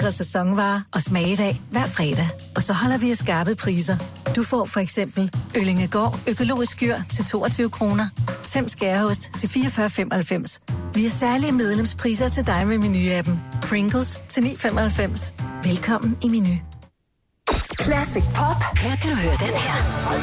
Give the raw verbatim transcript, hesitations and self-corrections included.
eller sæsonvarer og smagedag hver fredag. Og så holder vi skarpe priser. Du får for eksempel Øllingegård økologisk skyr til toogtyve kroner, Tem skæreost til fireogfyrre femoghalvfems. Vi har særlige medlemspriser til dig med Meny-appen. Pringles til ni femoghalvfems. Velkommen i Meny. Classic Pop. Her kan du høre den her.